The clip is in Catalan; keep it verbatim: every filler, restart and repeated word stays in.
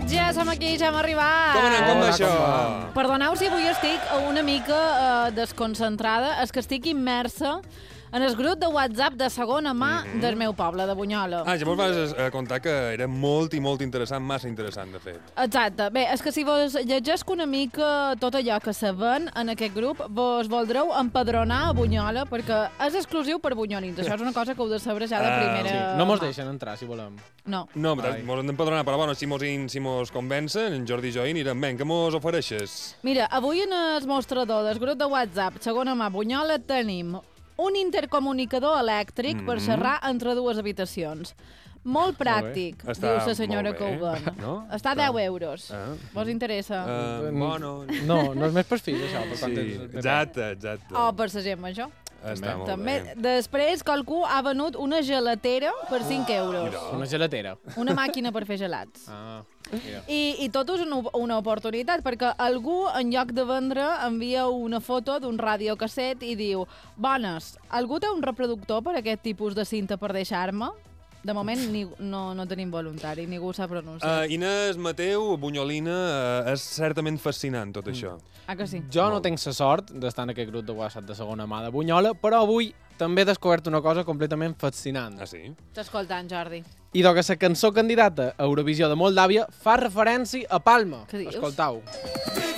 Ja som aquí, ja hem arribat. Com anem, com va això? Perdoneu si avui estic una mica uh, desconcentrada. És que estic immersa en el grup de WhatsApp de segona mà mm -hmm. del meu poble, de Bunyola. Ah, ja mos vas a contar que era molt i molt interessant, massa interessant, de fet. Exacte. Bé, és que si vos llegesc una mica tot allò que saben en aquest grup, vos voldreu empadronar a Bunyola, perquè és exclusiu per bunyolins. Això és una cosa que heu de saber ja de primera... Ah, sí. No mos deixen entrar, si volem. No. No, mos hem d'empadronar, però bueno, si mos, si mos convencen, en Jordi i jo hi anirem. Ben, què mos ofereixes? Mira, avui en el mostrador del grup de WhatsApp segona mà Bunyola tenim un intercomunicador elèctric mm -hmm. per xerrar entre dues habitacions. Molt pràctic, molt diu la senyora que ho ven. No? Està a deu euros. Ah. Vos interessa? Uh, bueno... No, no és més per fills, això. Per sí, exacte, exacte. O per la gent major. Està molt També. bé. Després, qualcú ha venut una gelatera per cinc euros. Una gelatera. Una màquina per fer gelats. Ah, mira. I, I tot és una, una oportunitat, perquè algú, en lloc de vendre, envia una foto d'un radiocasset i diu: bones, algú té un reproductor per aquest tipus de cinta per deixar-me? De moment ni, no, no tenim voluntari, ningú s'ha pronunciat. Uh, Inés, Mateu, Bunyolina, uh, és certament fascinant tot això. Ah, que sí? Jo no tinc la sort d'estar en aquest grup de WhatsApp de segona mà de Bunyola, però avui també he descobert una cosa completament fascinant. Ah, sí? T'escoltant, Jordi. I que la cançó candidata a Eurovisió de Moldàvia fa referència a Palma. Què dius? Escoltau.